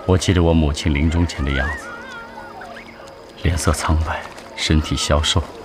我记得我母亲临终前的样子，脸色苍白，身体消瘦，